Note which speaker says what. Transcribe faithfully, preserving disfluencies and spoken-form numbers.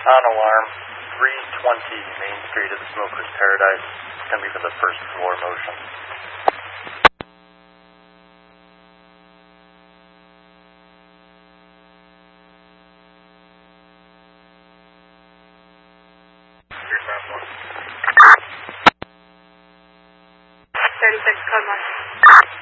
Speaker 1: On alarm, three twenty Main Street of the Smoker's Paradise. It's going to be for the first floor motion.
Speaker 2: thirty-six, code one.